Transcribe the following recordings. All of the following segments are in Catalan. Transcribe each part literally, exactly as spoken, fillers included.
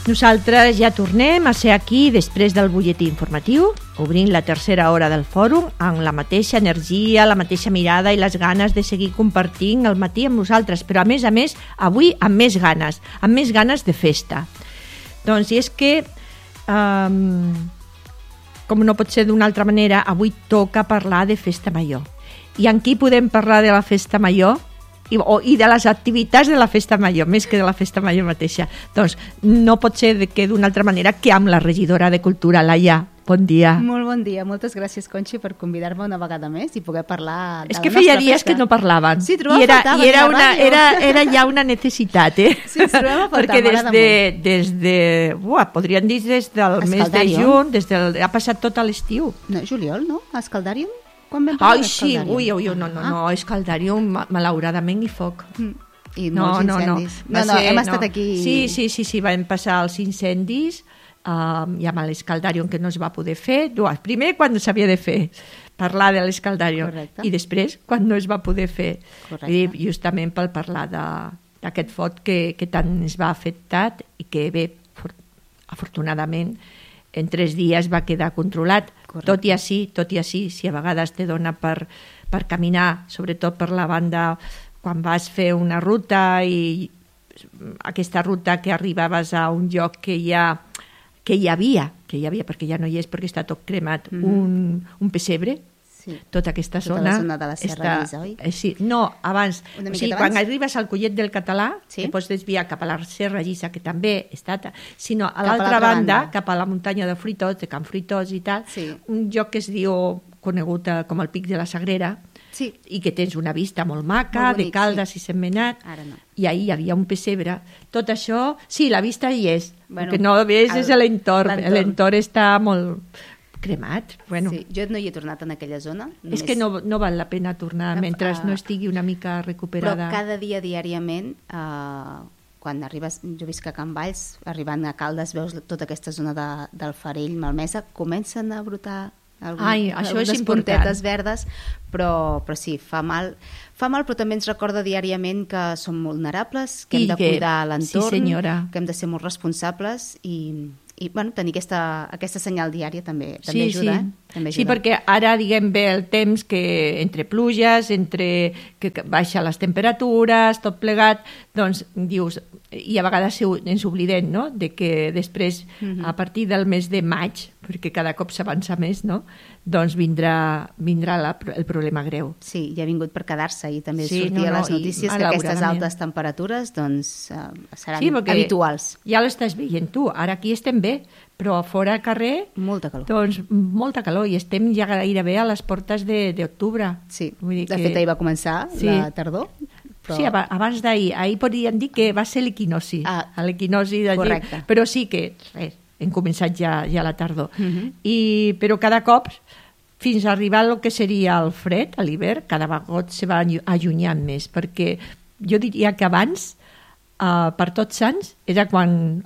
Nosaltres ja tornem a ser aquí després del butlletí informatiu, obrint la tercera hora del fòrum amb la mateixa energia, la mateixa mirada i les ganes de seguir compartint el matí amb nosaltres, però a més a més, avui amb més ganes, amb més ganes de festa. Doncs i és que, um, com no pot ser d'una altra manera, avui toca parlar de festa major. I amb qui podem parlar de la festa major? I, o, i de les activitats de la festa major, més que de la festa major mateixa. Doncs no pot ser de que d'una altra manera que amb la regidora de Cultura, Laia. Bon dia. Molt bon dia. Moltes gràcies, Conxi, per convidar-me una vegada més i poder parlar de és la que nostra feia dies festa. que no parlaven. Sí, trobava I era, faltava, i era, era una, era, era ja una necessitat, eh? Sí, ens trobava faltar, perquè des m'agrada de, molt. des de uah, podríem dir des del mes de Escaldarium. juny, des del, ha passat tot l'estiu. No, juliol, no? Escaldarium? Quan vam parlar Ai, sí, d'Escaldarium? ui, ui, no, no, no, Escaldarium, ma- malauradament i foc. Mm. I No, molts no, no. incendis. Va No, no, ser- hem estat aquí... Sí, sí, sí, sí, van passar els incendis um, i amb l'Escaldarium que no es va poder fer. Dues. Primer, quan s'havia de fer, parlar de l'Escaldarium. Correcte. I després, quan no es va poder fer. Correcte. I justament per parlar de- d'aquest fot que, que tant es va afectar i que bé, for, afortunadament, en tres dies va quedar controlat. Correcte. Tot i així, tot i així, si a vegades te dona per, per caminar, sobretot per la banda quan vas fer una ruta i aquesta ruta que arribaves a un lloc que ja que hi havia, que hi havia perquè ja no hi és perquè està tot cremat, Mhm. un, un pessebre, Sí. tota aquesta Tota zona... la zona de la Serra Llisa, oi? Eh, sí, no, abans. Una O sigui, miqueta quan abans? arribes al Collet del Català, Sí. te pots desviar cap a la Serra Llisa, que també està... Sinó a Cap a l'altra l'altra banda, banda. cap a la muntanya de Fruitós, de Can Fruitós i tal, Sí. un lloc que es diu, conegut eh, com el Pic de la Sagrera, Sí. i que tens una vista molt maca, Molt bonic, de Caldes i Sentmenat, Ara no. i ahir hi havia un pessebre. Tot això, sí, la vista hi és, Bueno, el que no ves el- és l'entorn, l'entorn. l'entorn està molt cremat. Bueno, Sí, jo no hi he tornat en aquella zona. és que no, no val la pena tornar Ah, mentre ah. no estigui una mica Però recuperada. cada dia, diàriament, eh, quan arribes, jo visc a Can Valls, arribant a Caldes, veus tota aquesta zona de, del Farell, Malmesa, comencen a brotar algun, Ai, això és algunes important. puntetes verdes, però, però sí, fa mal. Fa mal, però també ens recorda diàriament que som vulnerables, que I hem de que- cuidar l'entorn, sí, senyora. que hem de ser molt responsables i, i bueno, tenir aquesta, aquesta senyal diària també, també Sí, ajuda. sí. Eh? També Sí, ajuda. perquè ara, diguem bé, el temps que entre pluges, entre que que baixa les temperatures, tot plegat, doncs dius, i a vegades se- ens oblidem, no?, de que després, Mhm. a partir del mes de maig, perquè cada cop s'avança més, no?, doncs vindrà, vindrà la, el problema greu. Sí, ja ha vingut per quedar-se i també Sí, sortia no, no, a les i notícies que aquestes malauradament. altes temperatures doncs, eh, seran Sí, perquè habituals. ja l'estàs veient tu. Ara aquí estem bé, però fora al carrer, Molta calor. doncs molta calor, i estem ja gairebé a les portes de- d'octubre. Sí, Vull dir de que- fet ahir va començar Sí. la tardor. Però... Sí, aba- abans d'ahir. Ahir podríem dir que va ser l'equinoci. Ah, a l'equinoci d'ahir. correcte. Però sí que res, hem començat ja, ja la tardor. Mhm. I, però cada cop, fins a arribar al que seria el fred, a l'hivern, cada vegada se va allu- allunyant més, perquè jo diria que abans, uh, per Tots Sants, era quan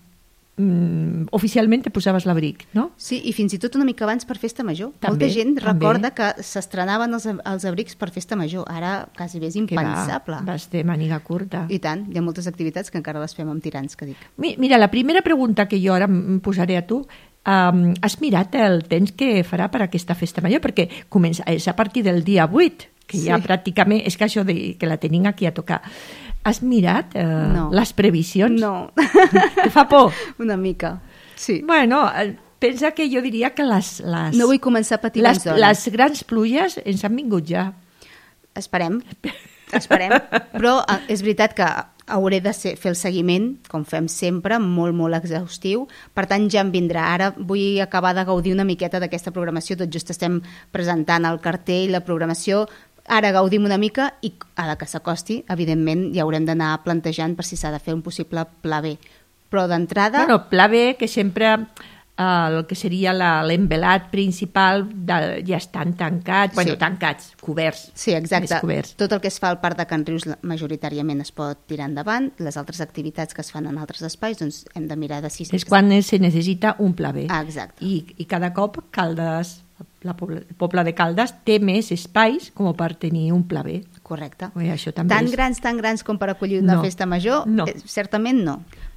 mm, oficialment te posaves l'abric, no? Sí, i fins i tot una mica abans per Festa Major. També, Molta gent també. recorda que s'estrenaven els, els abrics per Festa Major. Ara quasi bé és Que impensable. va, vas de màniga curta. I tant, hi ha moltes activitats que encara les fem amb tirants, que dic. Mi- Mira, la primera pregunta que jo ara em posaré a tu, um, has mirat el temps que farà per aquesta festa major? Perquè comença, és a partir del dia vuit, que ja Sí. pràcticament, és que això de, que la tenim aquí a tocar. Has mirat uh, No. les previsions? No, Te fa por? una mica. Sí. Bueno, eh, pensa que jo diria que les, les, No vull començar a patir les, abans d'hora. les grans pluges ens han vingut ja. Esperem, esperem. Però eh, és veritat que hauré de ser, fer el seguiment, com fem sempre, molt, molt exhaustiu. Per tant, ja em vindrà. Ara vull acabar de gaudir una miqueta d'aquesta programació. Tot just estem presentant el cartell, la programació. Ara gaudim una mica i a la que s'acosti, evidentment, ja haurem d'anar plantejant per si s'ha de fer un possible pla B. Però d'entrada... Bueno, pla B, que sempre eh, el que seria la- l'envelat principal de, ja estan tancats, bueno, Sí. tancats, coberts. Sí, exacte. Més coberts. Tot el que es fa al Parc de Can Rius la- majoritàriament es pot tirar endavant. Les altres activitats que es fan en altres espais, doncs hem de mirar de si... És quan se necessita un pla B. Ah, exacte. I, I cada cop Caldes, la poble, el poble de Caldes té més espais com per tenir un pla B. Correcte. Ui, això també Tan és... grans, tan grans com per acollir una No. festa major? No. Eh, certament no.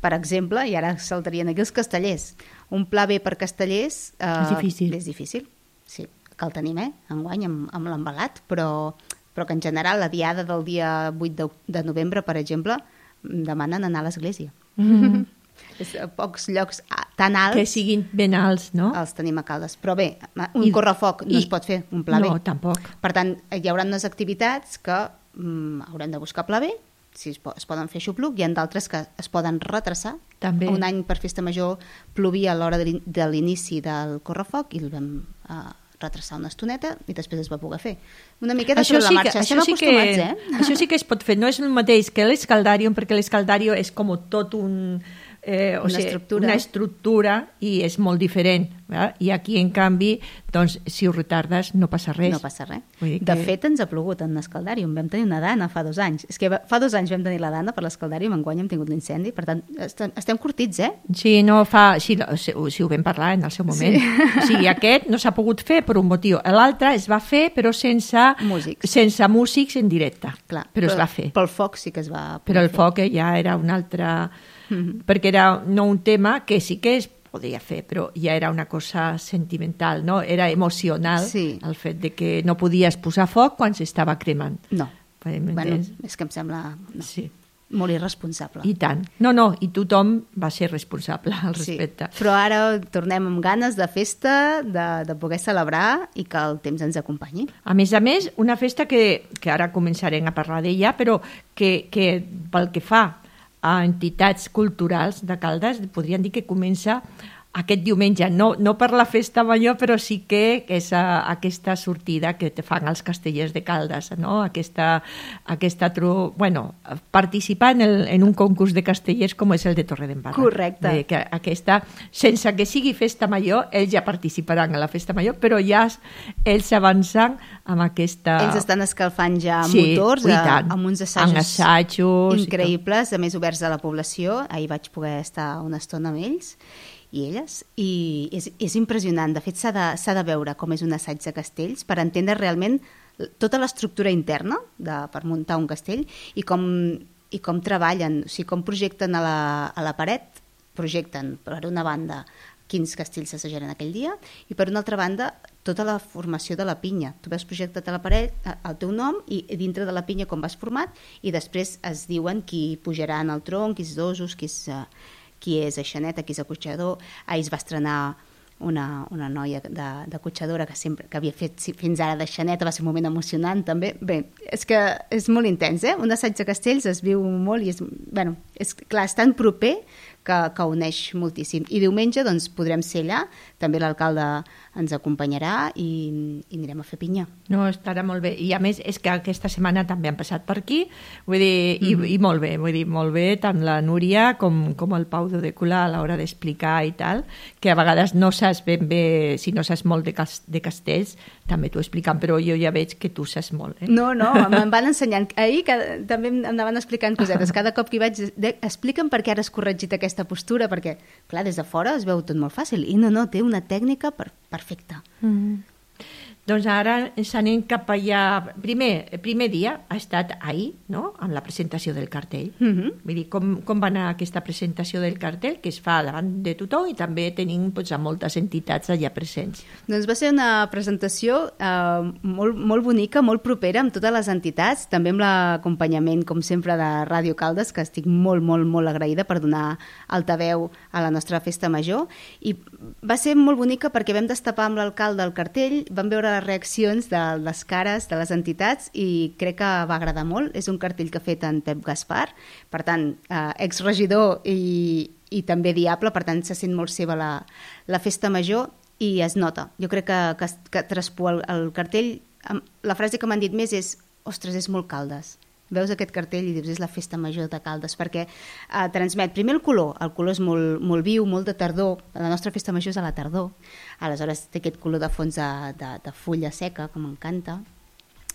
Per exemple, i ara saltarien aquí els castellers. Un pla B per castellers... Eh, és difícil. És difícil, sí. Que el tenim, eh? Enguany, amb, amb l'embalat, però, però que en general la diada del dia vuit de, de novembre, per exemple, demanen anar a l'església. Mm. És a pocs llocs tan alts... Que siguin ben alts, no? Els tenim a Caldes. Però bé, un I, correfoc no i, es pot fer, un pla B. No, tampoc. Per tant, hi haurà unes activitats que mm, haurem de buscar pla B, si es, po es poden fer xupluc, hi ha d'altres que es poden retrasar. També. Un any per Festa Major plovia a l'hora de l'inici del correfoc i el vam eh, retrasar una estoneta i després es va poder fer. Una miqueta això sobre sí la marxa. Que, Estem sí acostumats, que, eh? Això sí que es pot fer. No és el mateix que l'escaldàrium, perquè l'escaldàrium és com tot un... Eh, o una, sigui, estructura. una estructura i és molt diferent. Eh? I aquí, en canvi, doncs, si ho retardes, no passa res. No passa res. Que... De fet, ens ha plogut en l'escaldàrium. Vam tenir una dana fa dos anys. És que fa dos anys vam tenir la dana per l'escaldàrium, enguany hem tingut l'incendi. Per tant, estem, estem curtits, eh? Sí, no fa... Sí, si, si ho vam parlar en el seu moment. Sí, sí aquest no s'ha pogut fer per un motiu. L'altre es va fer, però sense músics, sense músics en directe. Clar, però, però es va fer. Pel foc sí que es va... Però el foc ja era un altre... Mm-hmm. Perquè era no un tema que sí que es podia fer, però ja era una cosa sentimental, no? Era emocional, sí. El fet de que no podies posar foc quan s'estava cremant. No, bueno, és que em sembla no. Sí. Molt irresponsable. I tant. No, no, i tothom va ser responsable al respecte. Sí. Però ara tornem amb ganes de festa, de, de poder celebrar i que el temps ens acompanyi. A més a més, una festa que, que ara començarem a parlar d'ella, però que, que pel que fa a entitats culturals de Caldes, podríem dir que comença aquest diumenge, no, no per la festa major, però sí que és a, aquesta sortida que te fan els castellers de Caldes, no? Aquesta, aquesta tro... bueno, participar en, el, en un concurs de castellers com és el de Torredembarra. Correcte. Eh, que aquesta, sense que sigui festa major, ells ja participaran a la festa major, però ja ells avancen amb aquesta... Ells estan escalfant ja sí, motors a, amb uns assajos, assajos increïbles, a més oberts a la població. Ahir vaig poder estar una estona amb ells i elles, i és, és impressionant. De fet, s'ha de, s'ha de veure com és un assaig de castells per entendre realment tota l'estructura interna de, per muntar un castell i com, i com treballen, o sigui, com projecten a la, a la paret, projecten per una banda quins castells s'assajaran aquell dia i per una altra banda tota la formació de la pinya. Tu veus projectat a la paret el teu nom i dintre de la pinya com vas format i després es diuen qui pujarà en el tronc, qui és dosos, qui és... qui és aixaneta, qui és acotxador. Ahir es va estrenar una, una noia de, de cotxadora que, sempre, que havia fet fins ara d'aixaneta, va ser un moment emocionant també. Bé, és que és molt intens, eh? Un assaig de castells es viu molt i és, bueno, és, clar, és tan proper que, que uneix moltíssim. I diumenge doncs, podrem ser allà, també l'alcalde ens acompanyarà i, i anirem a fer pinya. No, estarà molt bé. I a més és que aquesta setmana també han passat per aquí, vull dir, mm-hmm. i, i molt bé, vull dir, molt bé, tant la Núria com, com el Pau Dodecula a l'hora d'explicar i tal, que a vegades no saps ben bé, si no saps molt de, cas, de castells, també t'ho expliquen, però jo ja veig que tu saps molt. Eh? No, no, em van ensenyant. Ahir que, també em anaven explicant cosetes. Cada cop que hi vaig, de, explica'm per què ara has corregit aquesta postura, perquè, clar, des de fora es veu tot molt fàcil. I no, no, té una tècnica per, perfecta. Mm. Doncs ara ens anem cap allà. Primer, el primer dia ha estat ahir, no?, amb la presentació del cartell. Mm-hmm. Vull dir, com, com va anar aquesta presentació del cartell, que es fa davant de tothom i també tenim doncs, a moltes entitats allà presents. Doncs va ser una presentació eh, molt, molt bonica, molt propera amb totes les entitats, també amb l'acompanyament, com sempre, de Ràdio Caldes, que estic molt, molt, molt agraïda per donar altaveu a la nostra festa major. I va ser molt bonica perquè vam destapar amb l'alcalde el cartell, vam veure les reaccions de les cares de les entitats i crec que va agradar molt. És un cartell que ha fet en Pep Gaspar, per tant, eh, exregidor i, i també diable, per tant se sent molt seva la, la festa major i es nota. Jo crec que, que, que traspua el, el cartell. La frase que m'han dit més és: ostres, és molt Caldes. Veus aquest cartell i dius, és la festa major de Caldes, perquè eh, transmet primer el color, el color és molt, molt viu, molt de tardor, la nostra festa major és a la tardor, aleshores té aquest color de fons de, de, de fulla seca, que m'encanta,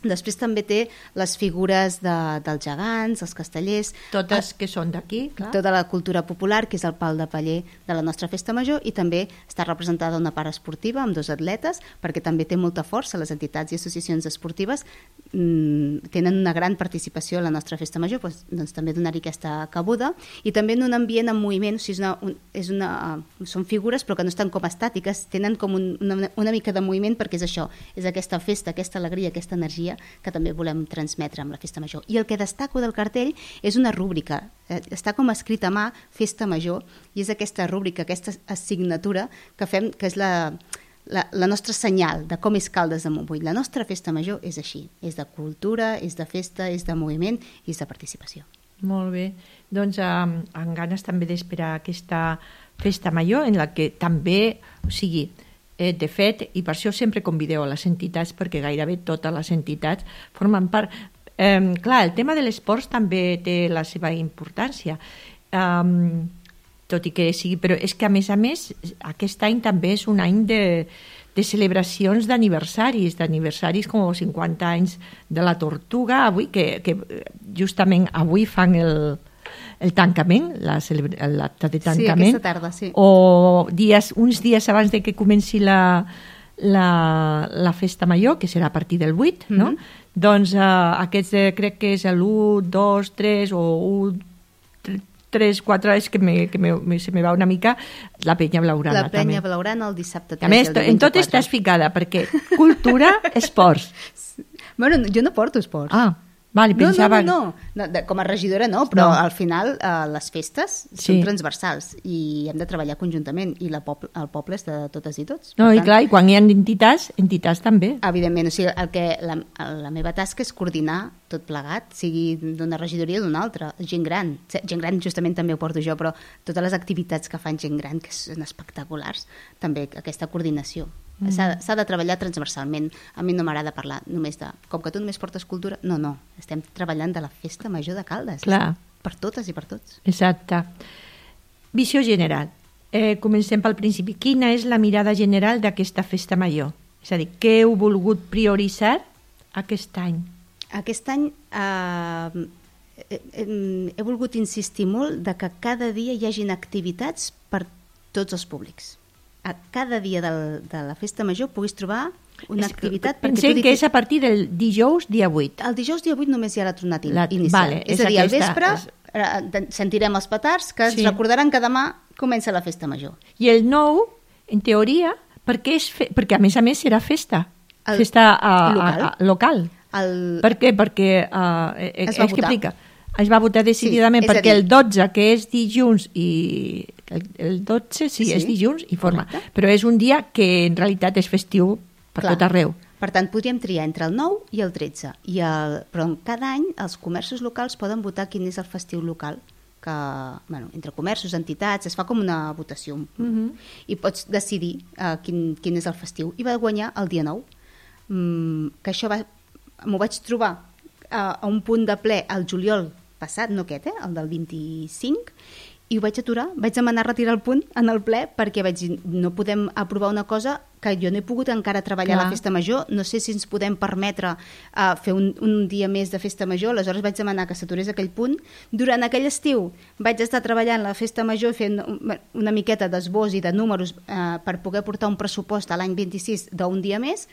Després també té les figures de, dels gegants, els castellers... Totes que són d'aquí, clar. Tota la cultura popular, que és el pal de paller de la nostra festa major, i també està representada una part esportiva amb dos atletes, perquè també té molta força. Les entitats i associacions esportives mmm, tenen una gran participació a la nostra festa major, doncs, doncs també donar-hi aquesta cabuda. I també en un ambient en moviment, o sigui, és una, un, és una, són figures però que no estan com estàtiques, tenen com un, una, una mica de moviment, perquè és això, és aquesta festa, aquesta alegria, aquesta energia que també volem transmetre amb la festa major. I el que destaco del cartell és una rúbrica, està com escrit a mà Festa Major, i és aquesta rúbrica, aquesta assignatura que fem, que és la, la, la nostra senyal de com és Caldes de Montbui. La nostra festa major és així, és de cultura, és de festa, és de moviment i és de participació. Molt bé, doncs eh, amb ganes també d'esperar aquesta festa major en la que també, o sigui, Eh, de fet, i per això sempre convideu a les entitats, perquè gairebé totes les entitats formen part. Eh, clar, el tema de l'esport també té la seva importància, eh, tot i que sigui, però és que a més a més aquest any també és un any de, de celebracions d'aniversaris, d'aniversaris com els cinquanta anys de la Tortuga, avui, que, que justament avui fan el... el tancament, l'acte de tancament, sí, aquesta tarda, sí. O dies, uns dies abans de que comenci la, la, la festa major, que serà a partir del vuit, mm-hmm. no? Doncs eh, aquests eh, crec que és l'u, dos, tres o u, tres, quatre, és que, me, que me, me, se me va una mica la penya blaugrana. La penya també. blaugrana el dissabte tres a més, i el dia en tot vint-i-quatre. estàs ficada, perquè cultura, esports. Bueno, jo no porto esports. Ah, vale, pensava... No, no, no, no. De, com a regidora no, però no. Al final eh, les festes sí. són transversals i hem de treballar conjuntament i la poble, el poble és de totes i tots. No, per i tant, clar, i quan hi ha entitats, entitats també. Evidentment, o sigui, el que, la, la meva tasca és coordinar tot plegat, sigui d'una regidoria o d'una altra, gent gran. Gent gran justament també ho porto jo, però totes les activitats que fan gent gran, que són espectaculars, també aquesta coordinació. Mm. S'ha de treballar transversalment. A mi no m'agrada parlar només de... Com que tu només portes cultura... No, no. Estem treballant de la festa major de Caldes. Clar. Per totes i per tots. Exacte. Visió general. Eh, comencem pel principi. Quina és la mirada general d'aquesta festa major? És a dir, què heu volgut prioritzar aquest any? Aquest any eh, he, he volgut insistir molt de que cada dia hi hagin activitats per tots els públics. A cada dia del, de la festa major puguis trobar una és, activitat... Pensem que és a partir del dijous dia vuit. El dijous dia vuit només hi ha la tronada la, inicial. Vale, és, és a dir, al vespre és... sentirem els petards que sí. ens recordaran que demà comença la festa major. I el nou, en teoria, perquè, és fe... perquè a més a més serà festa. El... Festa a, local. A, a, local. El... Per què? Perquè... Uh, es va votar. Explica. Es va votar decididament, sí, perquè dir... el dotze, que és dilluns, i el, el dotze sí, sí, és dilluns i forma. Correcte. Però és un dia que en realitat és festiu per Clar. Tot arreu. Per tant, podríem triar entre el nou i el tretze. I el... Però cada any els comerços locals poden votar quin és el festiu local. Que, bueno, entre comerços, entitats, es fa com una votació. Mm-hmm. I pots decidir uh, quin, quin és el festiu. I va guanyar el dia nou. Mm, que això va... m'ho vaig trobar uh, a un punt de ple al juliol passat, no aquest, eh, el del vint-i-cinc, i ho vaig aturar, vaig demanar retirar el punt en el ple perquè vaig dir, no podem aprovar una cosa que jo no he pogut encara treballar Clar. A la festa major, no sé si ens podem permetre uh, fer un, un dia més de festa major, aleshores vaig demanar que s'aturés aquell punt. Durant aquell estiu vaig estar treballant la festa major fent una miqueta d'esbós i de números uh, per poder portar un pressupost a l'any vint-i-sis d'un dia més,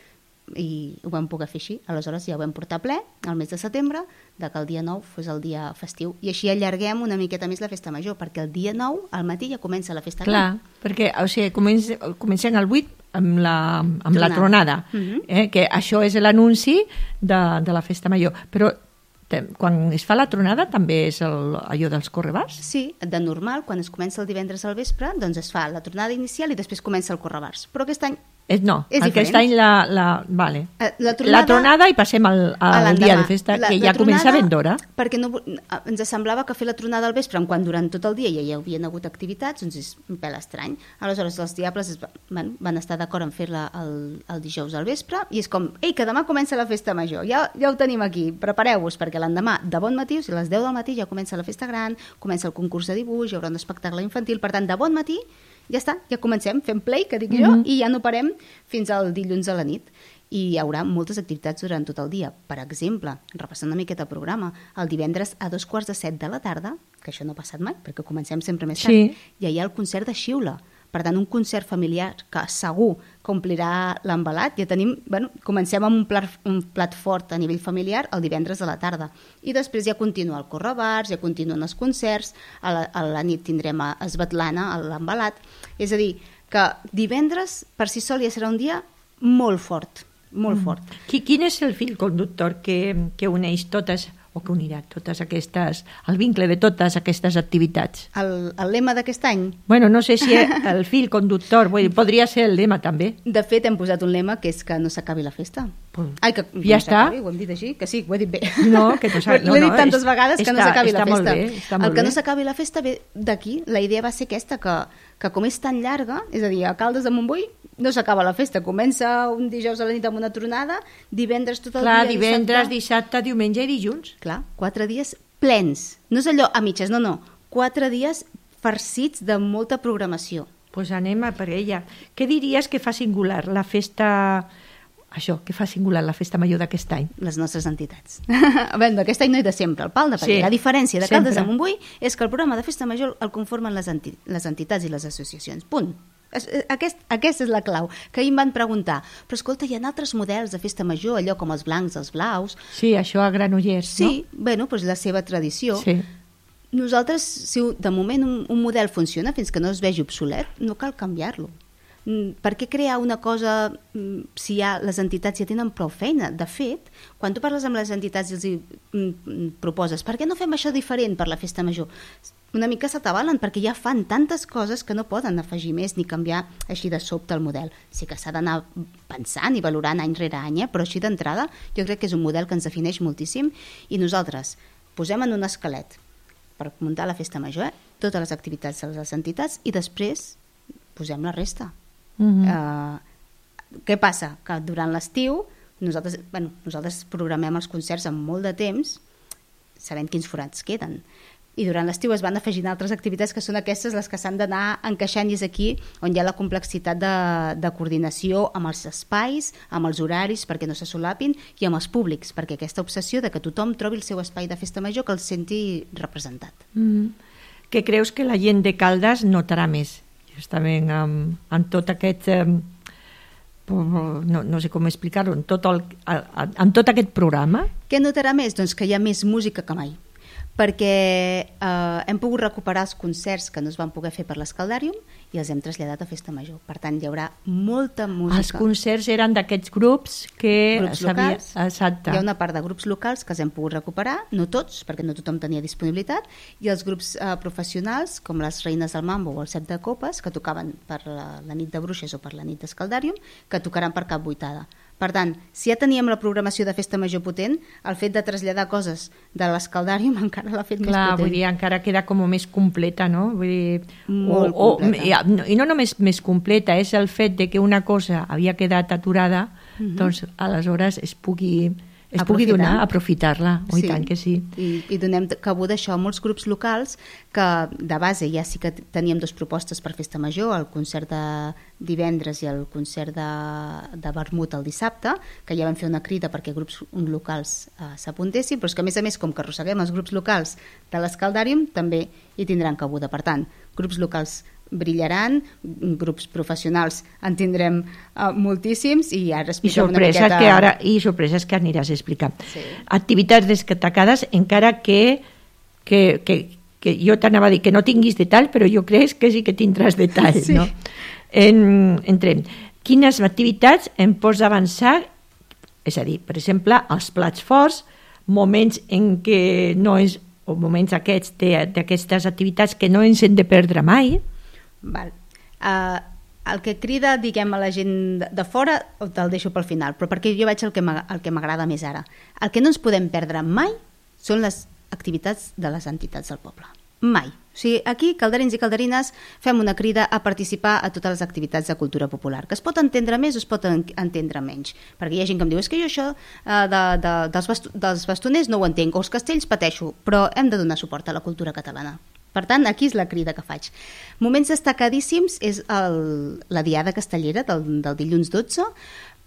i ho vam poder fer així. Aleshores ja ho vam portar ple al mes de setembre, de que el dia nou fos el dia festiu, i així allarguem una miqueta més la festa major, perquè el dia nou al matí ja comença la festa Clar, gran. Perquè o sigui, comencem, comencem el vuit amb la, amb tronada. la tronada, uh-huh. eh, que això és l'anunci de, de la festa major, però te, quan es fa la tronada també és el, allò dels correbars? Sí, de normal, quan es comença el divendres al vespre, doncs es fa la tronada inicial i després comença el correbars, però aquest any És, no, és aquest diferent. any la, la, vale. la, tronada, la tronada i passem al, al a dia de festa, la, que ja comença ben d'hora. Perquè no, ens semblava que fer la tronada al vespre, quan durant tot el dia ja hi havien hagut activitats, doncs és un pèl estrany. Aleshores els diables es, van, van estar d'acord en fer-la el, el dijous al vespre, i és com, ei, que demà comença la festa major, ja, ja ho tenim aquí, prepareu-vos, perquè l'endemà de bon matí, o sigui, a les deu del matí ja comença la festa gran, comença el concurs de dibuix, hi haurà un espectacle infantil, per tant, de bon matí ja està, ja comencem, fem play, que dic jo, mm-hmm. i ja no parem fins al dilluns a la nit. i hi haurà moltes activitats durant tot el dia. Per exemple, repassant una miqueta el programa, el divendres a dos quarts de set de la tarda, que això no ha passat mai, perquè comencem sempre més tard, Sí. i hi ha el concert de xiula. Per tant, un concert familiar que segur que omplirà l'embalat. Ja tenim, bueno, comencem amb un plat, un plat fort a nivell familiar el divendres a la tarda. I després ja continua el correbars, ja continuen els concerts, a la, a la nit tindrem a Esbatlana, a l'embalat. És a dir, que divendres per si sol ja serà un dia molt fort, molt mm. fort. Qui, quin és el fil conductor que, que uneix totes, o que unirà totes aquestes, el vincle de totes aquestes activitats? El, el lema d'aquest any? Bueno, no sé si el fil conductor, vull dir, podria ser el lema també. De fet, hem posat un lema que és que no s'acabi la festa. Pues, Ai, que ja no està. Ho hem dit així? Que sí, ho he dit bé. No, que no s'acabi. No, L'he dit no, tantes és, vegades que està, no s'acabi la està festa. Molt bé, està molt el que bé. no s'acabi la festa ve d'aquí. La idea va ser aquesta, que, que com és tan llarga, és a dir, a Caldes de Montbui no s'acaba la festa. Comença un dijous a la nit amb una tronada, divendres tot el Clar, dia, divendres, dissabte... dissabte, diumenge i dilluns. Clar, quatre dies plens. No és allò a mitges, no, no. Quatre dies farcits de molta programació. Doncs pues anem a per ella. Què diries que fa singular la festa... Això, que fa singular la festa major d'aquest any? Les nostres entitats. Bé, d'aquest any no i de sempre, el pal de paller. Sí, la diferència de Caldes de Montbui és que el programa de festa major el conformen les, enti les entitats i les associacions. Punt. Aquest, aquesta és la clau, que ahir em van preguntar, però escolta, hi ha altres models de festa major, allò com els blancs, els blaus... Sí, això a Granollers, sí, no? Sí, bueno, doncs la seva tradició. Sí. Nosaltres, si de moment un, un model funciona fins que no es vegi obsolet, no cal canviar-lo. Per què crear una cosa si ja les entitats ja tenen prou feina? De fet, quan tu parles amb les entitats i els hi proposes per què no fem això diferent per la festa major? Una mica s'atabalen perquè ja fan tantes coses que no poden afegir més ni canviar així de sobte el model. Sí que s'ha d'anar pensant i valorant any rere any, eh? Però així d'entrada jo crec que és un model que ens defineix moltíssim i nosaltres posem en un esquelet per muntar la festa major, eh? Totes les activitats de les entitats i després posem la resta. Uh-huh. uh, què passa? Que durant l'estiu nosaltres, bueno, nosaltres programem els concerts amb molt de temps sabent quins forats queden i durant l'estiu es van afegint altres activitats que són aquestes les que s'han d'anar encaixant i és aquí on hi ha la complexitat de, de coordinació amb els espais, amb els horaris perquè no se solapin i amb els públics perquè aquesta obsessió de que tothom trobi el seu espai de festa major que el senti representat. Mm. Què creus que la gent de Caldes notarà més? Justament amb, amb tot aquest eh, no, no sé com explicar-ho amb tot, el, amb tot aquest programa. Què notarà més? Doncs que hi ha més música que mai perquè eh, hem pogut recuperar els concerts que no es van poder fer per l'Escaldàrium i els hem traslladat a Festa Major. Per tant, hi haurà molta música. Els concerts eren d'aquests grups que... Grups locals. Exacte. Hi ha una part de grups locals que els hem pogut recuperar, no tots, perquè no tothom tenia disponibilitat, i els grups eh, professionals, com les Reines del Mambo o el Set de Copes, que tocaven per la, la nit de Bruixes o per la nit d'Escaldàrium, que tocaran per Cap Vuitada. Per tant, si ja teníem la programació de Festa Major potent, el fet de traslladar coses de l'Escaldàrium encara l'ha fet Clar, més potent. Vull dir, encara queda com més completa, no? Vull dir, Molt o, completa. O, I no només més completa, és el fet de que una cosa havia quedat aturada, uh-huh. doncs aleshores es pugui... es pugui donar, aprofitar-la, oh, sí. I tant que sí. I, i donem cabuda això a molts grups locals que de base ja sí que teníem dues propostes per Festa Major, el concert de divendres i el concert de, de vermut el dissabte, que ja vam fer una crida perquè grups locals eh, s'apuntessin, però és que a més a més com que arrosseguem els grups locals de l'Escaldàrium també hi tindran cabuda. Per tant, grups locals brillaran, grups professionals en tindrem uh, moltíssims i ara expliquem una miqueta... Que ara, I sorpreses que aniràs a explicar. Sí. Activitats destacades, encara que, que, que, que jo t'anava a dir que no tinguis detall, però jo crec que sí que tindràs detall. Sí. No? En, entrem. Quines activitats em pots avançar? És a dir, per exemple, els plats forts, moments en què no és o moments aquests d'aquestes activitats que no ens hem de perdre mai. Val. Uh, el que crida, diguem, a la gent de fora te'l deixo pel final, però perquè jo vaig al que m'agrada més ara. El que no ens podem perdre mai són les activitats de les entitats del poble. Mai. O sigui, aquí, calderins i calderines, fem una crida a participar a totes les activitats de cultura popular, que es pot entendre més o es pot entendre menys, perquè hi ha gent que em diu, és que jo això uh, de, de, dels, basto dels bastoners no ho entenc, o els castells pateixo, però hem de donar suport a la cultura catalana. Per tant, aquí és la crida que faig. Moments destacadíssims és el, la Diada Castellera del, del dilluns dotze,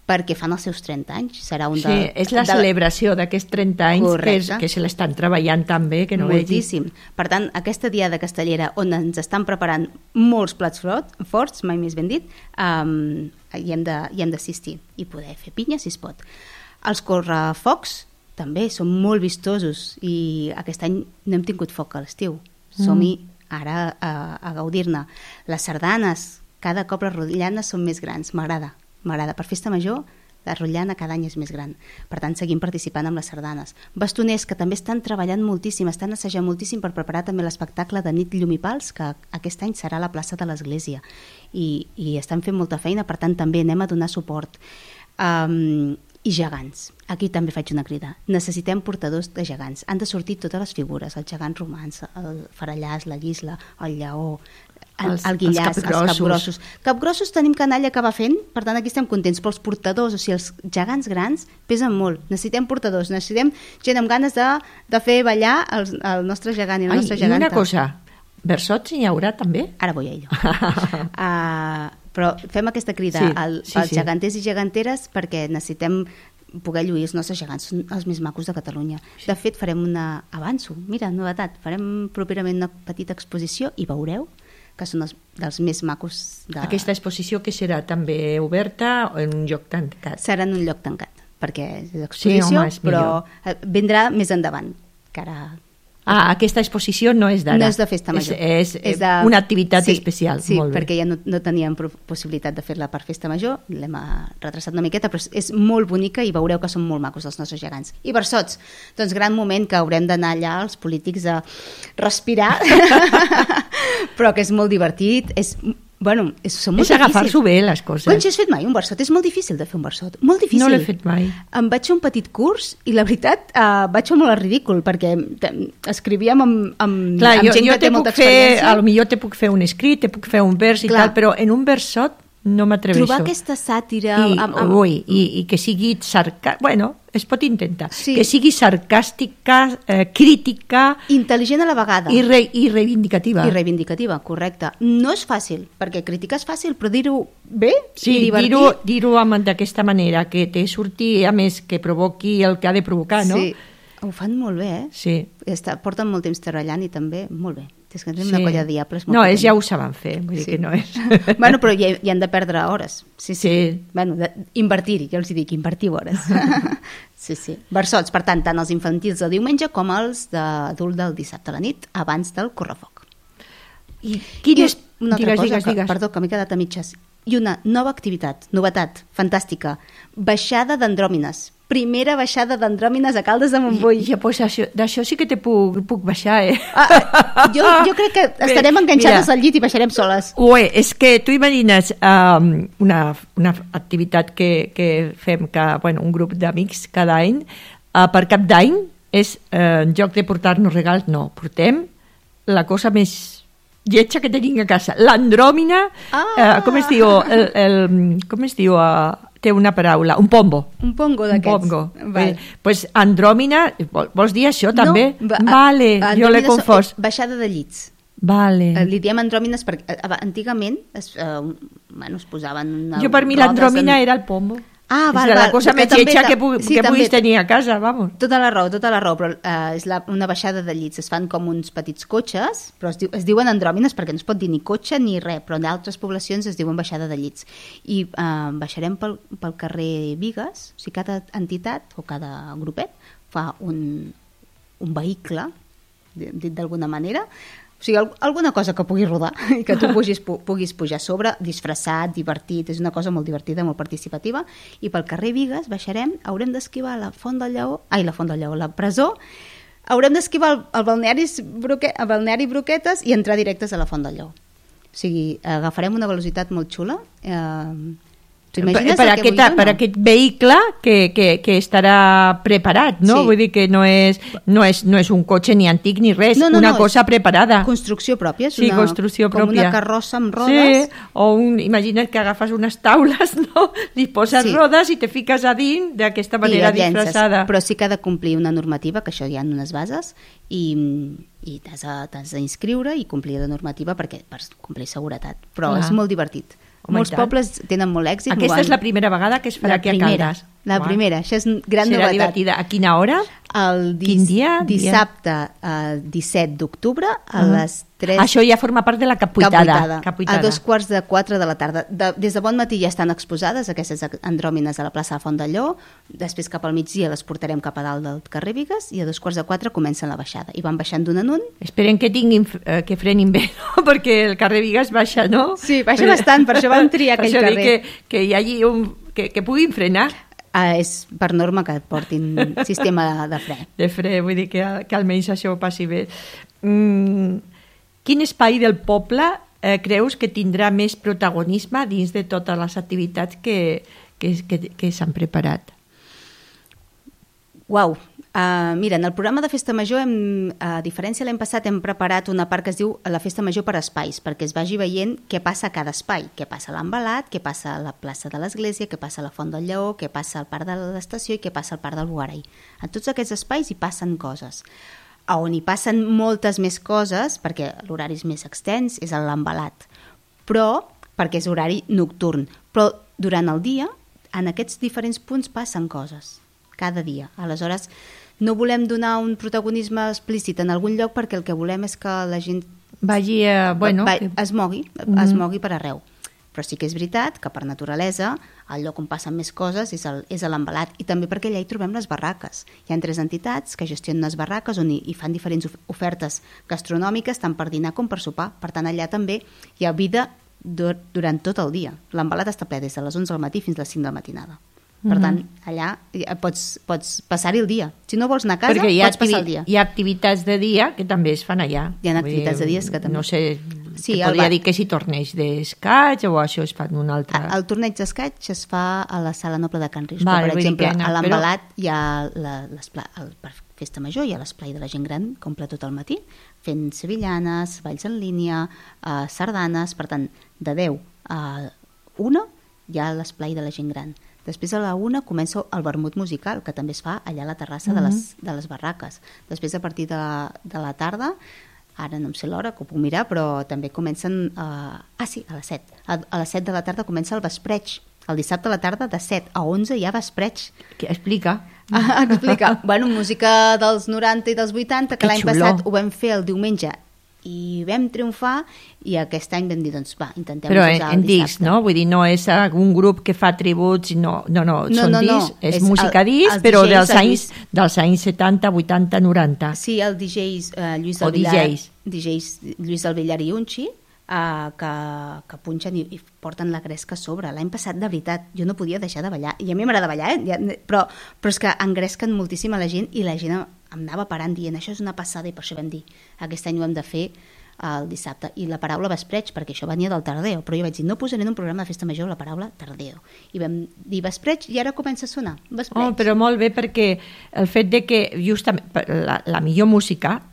perquè fan els seus trenta anys. Serà un de, sí, és la de... celebració d'aquests trenta anys que, és, que se l'estan treballant tan bé que no moltíssim. vegi. Per tant, aquesta diada castellera on ens estan preparant molts plats forts, mai més ben dit, um, hi hem de, hi hem d'assistir i poder fer pinya si es pot. Els correfocs també són molt vistosos i aquest any no hem tingut foc a l'estiu. Som-hi ara a, a gaudir-ne. Les sardanes, cada cop les rotllanes són més grans, m'agrada. M'agrada. Per festa major, la rotllana cada any és més gran. Per tant, seguim participant amb les sardanes. Bastoners, que també estan treballant moltíssim, estan assajant moltíssim per preparar també l'espectacle de nit llum i pals, que aquest any serà a la plaça de l'Església. I, i estan fent molta feina, per tant, també anem a donar suport. Um, I gegants. Aquí també faig una crida. Necessitem portadors de gegants. Han de sortir totes les figures, els gegants romans, el farallàs, la guisla, el lleó, el, els, el guillàs, els, els capgrossos. Capgrossos tenim canalla que va fent, per tant aquí estem contents, però els portadors, o sigui, els gegants grans pesen molt. Necessitem portadors, necessitem gent amb ganes de, de fer ballar el, el nostre gegant i la Ai, nostra geganta. I una cosa, versots n'hi haurà també? Ara vull a ello. uh, però fem aquesta crida sí, al, sí, als sí. gegantes i geganteres perquè necessitem poder lluir els nostres gegants, són els més macos de Catalunya. Sí. De fet, farem una... Avanço, mira, novetat, farem properament una petita exposició i veureu que són els, dels més macos de... Aquesta exposició que serà també oberta o en un lloc tancat? Serà en un lloc tancat, perquè és exposició, sí, home, és però millor. Vindrà més endavant, que ara... Ah, aquesta exposició no és d'ara. No és de festa major. És, és, és de... una activitat sí, especial. Sí, molt bé. Perquè ja no, no teníem possibilitat de fer-la per festa major, l'hem retrasat una miqueta, però és molt bonica i veureu que són molt macos els nostres gegants. I versots, doncs gran moment que haurem d'anar allà els polítics a respirar, però que és molt divertit, és... Bueno, és, són molt és agafar-s'ho bé, les coses. Quan has fet mai un versot? És molt difícil de fer un versot. Molt difícil. No l'he fet mai. Em vaig fer un petit curs i la veritat eh, vaig fer molt al ridícul perquè escrivíem amb, amb, Clar, amb jo, gent jo que té molta fer, experiència. a lo millor te puc fer un escrit, te puc fer un vers i Clar. tal, però en un versot no m'atreveixo. Trobar aquesta sàtira... I, amb, amb... ui, i, i que sigui sarcàstica... Bueno, es pot intentar. Sí. Que sigui sarcàstica, eh, crítica... Intel·ligent a la vegada. I, re, I reivindicativa. I reivindicativa, correcte. No és fàcil, perquè criticar és fàcil, però dir-ho bé sí, i divertir... dir-ho dir-ho d'aquesta manera, que te surti, a més, que provoqui el que ha de provocar, no? Sí, ho fan molt bé, eh? Sí. Està, porten molt temps treballant i també molt bé. És que tenim sí. una colla de diables molt No, és, potent. ja ho saben fer, vull dir sí. que no és... Bueno, però hi, hi han de perdre hores. Sí, sí. sí. Bueno, de, invertir-hi, jo els dic, invertiu hores. Sí, sí. Versots, per tant, tant els infantils del diumenge com els d'adult del dissabte a la nit, abans del correfoc. I quines... I una altra digues, cosa, digues, que, digues. perdó, que m'he quedat a mitges. I una nova activitat, novetat, fantàstica, baixada d'andròmines. Primera baixada d'andròmines a Caldes de Montbui. Ja, pues això, d'això sí que te puc, puc baixar, eh? Ah, jo, jo crec que estarem enganxades mira, al llit i baixarem soles. Ué, és que tu imagines um, una, una activitat que, que fem, que, bueno, un grup d'amics cada any, uh, per cap d'any, és, uh, en lloc de portar-nos regals, no, portem la cosa més lletja que tenim a casa. L'andròmina, ah. uh, com es diu? El, el, com es diu? Uh, té una paraula, un pombo. Un pongo d'aquests. Un pongo. Val. Eh, pues andròmina, vols dir això també? No, va, vale, jo l'he confós. Baixada de llits. Vale. Li diem andròmines perquè antigament es, eh, bueno, es posaven... Jo per mi l'andròmina en... era el pombo. Ah, val, és la val. cosa més lletja que, pu sí, que també. puguis tenir a casa, vamos. Tota la raó, tota la raó, però eh, és la, una baixada de llits. Es fan com uns petits cotxes, però es, diu, es diuen andròmines perquè no es pot dir ni cotxe ni res, però en altres poblacions es diuen baixada de llits. I eh, baixarem pel, pel carrer Bigues, o sigui, cada entitat o cada grupet fa un, un vehicle, dit d'alguna manera, o sigui, alguna cosa que pugui rodar i que tu puguis, puguis pujar a sobre, disfressat, divertit, és una cosa molt divertida, molt participativa, i pel carrer Bigues baixarem, haurem d'esquivar la Font del Lleó, ai, la Font del Lleó, la presó, haurem d'esquivar el, el, balneari Broque, el balneari Broquetes i entrar directes a la Font del Lleó. O sigui, agafarem una velocitat molt xula, eh, Per, per, aquest, jo, no? per aquest vehicle que, que, que estarà preparat, no? Sí. Vull dir que no és, no, és, no és un cotxe ni antic ni res, no, no, una no, cosa preparada. Construcció pròpia, és sí, una, construcció com pròpia. Una carrossa amb rodes. Sí, o un, imagina't que agafes unes taules, no? Li poses sí. rodes i te fiques a dins d'aquesta manera disfressada. Però sí que ha de complir una normativa, que això hi ha unes bases, i, i t'has d'inscriure i complir la normativa perquè per complir seguretat. Però Clar. És molt divertit. Home, Molts pobles tenen molt èxit. Aquesta és la primera vegada que es farà aquí a Caldes. La Uau. primera, això és gran Serà novetat. divertida. A quina hora? El dis Quin dia? Dissabte, uh, disset d'octubre, a uh -huh. les tres... Això ja forma part de la capuitada. capuitada. A dos quarts de quatre de la tarda. De, des de bon matí ja estan exposades aquestes andròmines a la plaça de Font d'Alló, després cap al migdia les portarem cap a dalt del carrer Bigues i a dos quarts de quatre comencen la baixada. I van baixant d'un en un. Esperen que tinguin, eh, que frenin bé, no? Perquè el carrer Bigues baixa, no? Sí, baixa bastant, per això van triar aquell per això carrer. Que, que hi hagi un... que, que puguin frenar. Ah, és per norma que portin sistema de, de fre. De fre, vull dir que, que almenys això ho passi bé. Mm, quin espai del poble eh, creus que tindrà més protagonisme dins de totes les activitats que, que, que, que s'han preparat? Uau! Uh, mira, en el programa de Festa Major, hem, a diferència l'any passat, hem preparat una part que es diu la Festa Major per espais, perquè es vagi veient què passa a cada espai, què passa a l'Embalat, què passa a la plaça de l'Església, què passa a la Font del Lleó, què passa al Parc de l'Estació i què passa al Parc del Bogarai. En tots aquests espais hi passen coses. A on hi passen moltes més coses, perquè l'horari és més extens, és a l'Embalat, però perquè és horari nocturn. Però durant el dia, en aquests diferents punts passen coses, cada dia. Aleshores, no volem donar un protagonisme explícit en algun lloc perquè el que volem és que la gent vagi, eh, bueno, va, que... es mogui, mm -hmm. es mogui per arreu. Però sí que és veritat que per naturalesa el lloc on passen més coses és, el, és a l'Embalat, i també perquè allà hi trobem les barraques. Hi ha tres entitats que gestionen les barraques on hi, hi fan diferents ofertes gastronòmiques tant per dinar com per sopar. Per tant, allà també hi ha vida durant tot el dia. L'Embalat està ple des de les onze del matí fins a les cinc de la matinada. Per tant, allà pots, pots passar-hi el dia. Si no vols anar a casa, pots passar el dia. Hi ha activitats de dia que també es fan allà. Hi ha activitats de dies que també... No sé, sí, podria dir que si torneig d'escaig o això es fa en un altre... El torneig d'escaig es fa a la Sala Noble de Can Rius. Vale, per exemple, no, a l'Embalat però... hi ha la, el, per Festa Major hi ha l'esplai de la gent gran comple tot el matí, fent sevillanes, balls en línia, eh, sardanes. Per tant, de deu a una hi ha l'esplai de la gent gran. Després a la una comença el vermut musical, que també es fa allà a la terrassa mm -hmm. de, les, de les barraques. Després, a partir de la, de la tarda, ara no em sé l'hora, que ho puc mirar, però també comencen... Uh, ah, sí, a les set. A, a les set de la tarda comença el vespreig. El dissabte a la tarda, de set a onze, hi ha vespreig. Què explica? Ah, explica. Bueno, música dels noranta i dels vuitanta, que l'any passat ho vam fer el diumenge i vam triomfar, i aquest any vam dir, doncs va, intentem però posar en, en el dissabte. disc, no? Vull dir, no és un grup que fa tributs, no, no, no, no són no, no. discs, és, és música el, disc, però dels anys, dels anys setanta, vuitanta, noranta. Sí, el D Js uh, Lluís o del Villar, D Js. D Js Lluís del Villar i Unxi, uh, que, que punxen i, i porten la gresca a sobre. L'any passat, de veritat, jo no podia deixar de ballar, i a mi m'agrada ballar, eh? ja, però, però és que engresquen moltíssim a la gent, i la gent em anava parant dient, això és una passada, i per això vam dir, aquest any ho hem de fer el dissabte, i la paraula vespreig, perquè això venia del tardeo, però jo vaig dir, no posaré en un programa de Festa Major la paraula tardeo, i vam dir vespreig, i ara comença a sonar vespreig. Oh, però molt bé, perquè el fet de que justament la, la millor música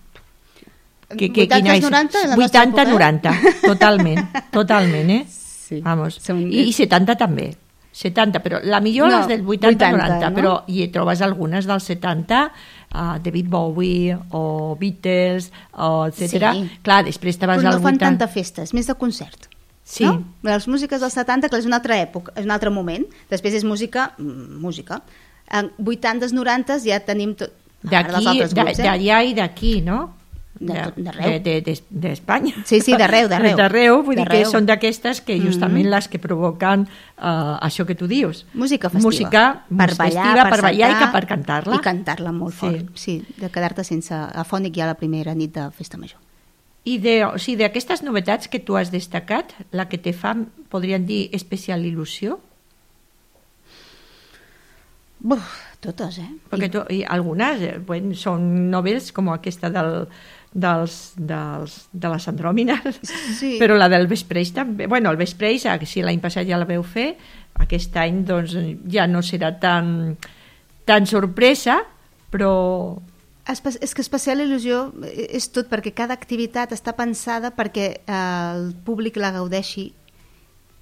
que, que, vuitanta noranta, vuitanta noranta, totalment, totalment, eh? Sí. Vamos. Som... I, i setanta també, setanta, però la millor no, és del vuitanta noranta, no? però hi trobes algunes dels setanta, Uh, David Bowie o Beatles, o etcètera. Sí. Clar, després te vas però no al fan vuitanta... tanta festa, és més de concert. Sí. No? Les músiques dels setanta, que és una altra època, és un altre moment. Després és música, música. En vuitantes, norantes ja tenim tot. D'aquí, d'allà i d'aquí, no? D'arreu. D'Espanya. Sí, sí, d'arreu, d'arreu. D'arreu, vull dir que són d'aquestes que justament mm-hmm. les que provoquen uh, això que tu dius. Música festiva. Música per ballar, festiva, per, per ballar i que per cantar-la. I cantar-la molt sí. fort. Sí, de quedar-te sense afònic ja la primera nit de Festa Major. I de, o sigui, d'aquestes novetats que tu has destacat, la que te fa, podríem dir, especial il·lusió? Buf, totes, eh? Perquè tu, i algunes eh, bueno, són novel·les com aquesta del, dels, dels, de les andròmines, sí. Però la del vespreig també, bueno, el vespreig, si l'any passat ja la veu fer, aquest any doncs, ja no serà tan, tan sorpresa, però... És que especial il·lusió és tot, perquè cada activitat està pensada perquè eh, el públic la gaudeixi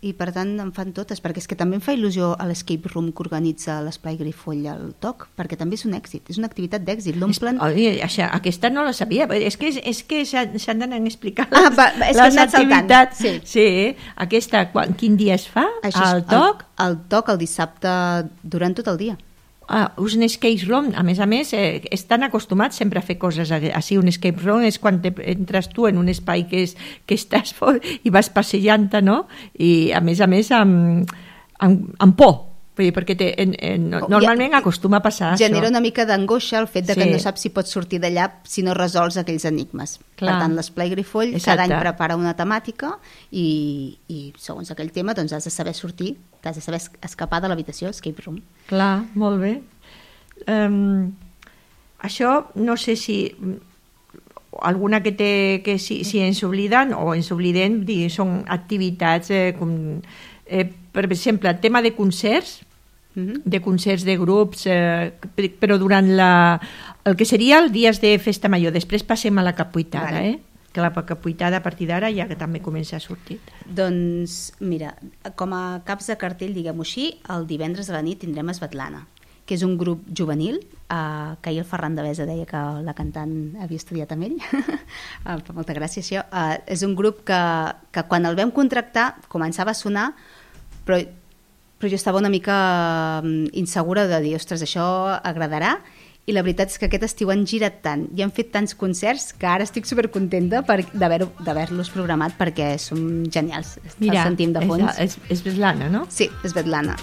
i per tant en fan totes, perquè és que també em fa il·lusió a l'escape room que organitza l'Esplai Grifoll al T O C, perquè també és un èxit, és una activitat d'èxit, l'omplen... Oi, això, aquesta no la sabia, és que, és que s'han d'anar explicant ah, va, és que les activitats. Sí. sí, aquesta, quan, quin dia es fa? Això al T O C? El, el T O C el dissabte durant tot el dia. Ah, un escape room, a més a més, eh, estan acostumats sempre a fer coses així. Un escape room és quan te, entres tu en un espai que, és, que estàs fort i vas passejant, no? I a més a més amb, amb, amb por. Vull dir, perquè te, en, en, normalment ja, acostuma a passar genera això. una mica d'angoixa el fet de que sí. no saps si pots sortir d'allà si no resols aquells enigmes. Clar. Per tant, l'Esplai Grifoll Exacte. cada any prepara una temàtica i, i segons aquell tema doncs has de saber sortir, has de saber escapar de l'habitació, escape room. Clar, molt bé. Um, això no sé si alguna que té que si, si ens obliden o ens oblidem, dir, són activitats eh, com, eh, per exemple, el tema de concerts, Mm-hmm. de concerts de grups, eh, però durant la, el que seria els dies de festa major. Després passem a la capuitada, vale. eh? que la capuitada a partir d'ara ja que també comença a sortir. Doncs mira, com a caps de cartell, diguem-ho així, el divendres a la nit tindrem Svetlana, que és un grup juvenil, eh, que ahir el Ferran Devesa deia que la cantant havia estudiat amb ell, eh, fa molta gràcia això. Eh, és un grup que, que quan el vam contractar començava a sonar, però però jo estava una mica insegura de dir, ostres, això agradarà, i la veritat és que aquest estiu han girat tant i han fet tants concerts que ara estic supercontenta d'haver-los programat perquè són genials. Mira, els sentim de fons. És, és Svetlana, no? Sí, és Svetlana.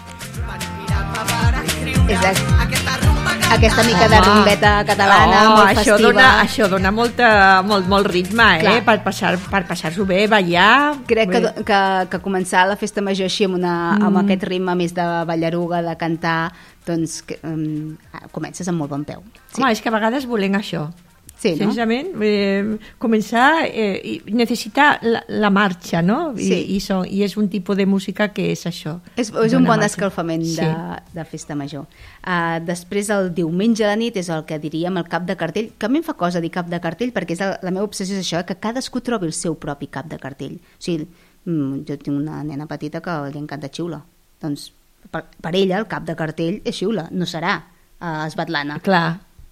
És aquesta mica de rumbeta catalana, oh, molt això festiva. Dona, això dona molta, molt, molt ritme, eh? per passar, per passar-s'ho bé, ballar. Crec que, que, que començar la festa major així amb, una, mm. amb aquest ritme més de ballaruga, de cantar, doncs que, um, comences amb molt bon peu. Sí. Home, és que a vegades volem això. Sí, no? Precisament, eh, començar eh, i necessitar la, la marxa, no? I, sí. i, so, I és un tipus de música que és això. És, és un bon marxa. escalfament de, sí. de festa major. Uh, després, el diumenge a la nit és el que diríem el cap de cartell, que a mi em fa cosa dir cap de cartell perquè és el, la meva obsessió és això, que cadascú trobi el seu propi cap de cartell. O sigui, jo tinc una nena petita que li encanta Xiula. Doncs per, per ella el cap de cartell és Xiula, no serà uh, Svetlana. Clar.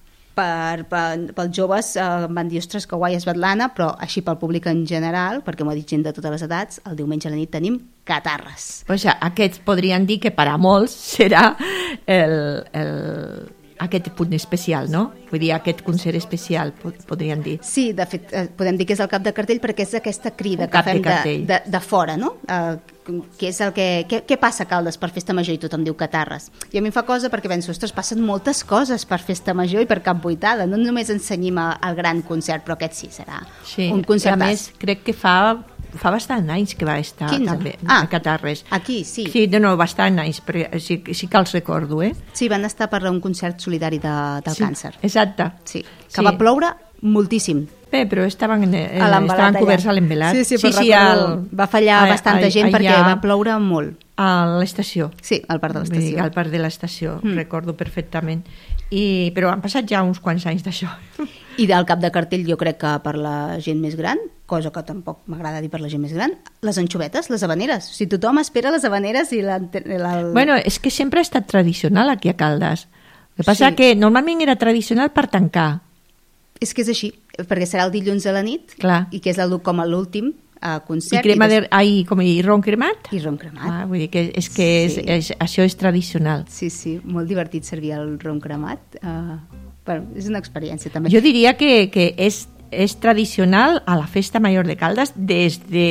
Per, per, pels joves eh, van dir, ostres, que guai Svetlana, però així pel públic en general, perquè m'ho ha dit gent de totes les edats, el diumenge a la nit tenim catarres. Pues aquests podrien dir que per a molts serà el, el, aquest punt especial, no? Vull dir, aquest concert especial, podrien dir. Sí, de fet, eh, podem dir que és el cap de cartell perquè és aquesta crida un que fem de, de, de, de fora, no? Eh, que és el que... Què, què passa a Caldes per festa major? I tothom diu catarres. I a mi em fa cosa perquè penso, ostres, passen moltes coses per festa major i per Cap Buitada. No només ensenyim el gran concert, però aquest sí serà sí, un concert. A més, crec que fa, fa bastant anys que va estar quinze també ah, a Catarres. Aquí, sí. Sí, no, no, bastant anys, però sí, sí que els recordo, eh? Sí, van estar per un concert solidari de, del sí, càncer. Exacte. Sí, que sí. va ploure moltíssim. Bé, però estaven, eh, estaven coberts a l'embelat. Sí, sí, però sí, sí, el, va fallar a, bastanta a, gent a, perquè va ploure molt. A l'estació. Sí, al parc de l'estació. Al parc de l'estació, mm. recordo perfectament. I, però han passat ja uns quants anys d'això. I del cap de cartell jo crec que per la gent més gran, cosa que tampoc m'agrada dir per la gent més gran, les anxovetes, les habaneres. O sigui, tothom espera les habaneres i la... la... Bueno, és que sempre ha estat tradicional aquí a Caldes. El que passa sí. que normalment era tradicional per tancar. És que és així, perquè serà el dilluns a la nit. Clar. I que és el, com l'últim uh, concert. I crema i, des... de, ai, com, i ron cremat? I ron cremat. Ah, vull dir que, és que és, sí. és, això és tradicional. Sí, sí, molt divertit servir el ron cremat. Uh, bueno, és una experiència també. Jo diria que, que és, és tradicional a la Festa Major de Caldes des de...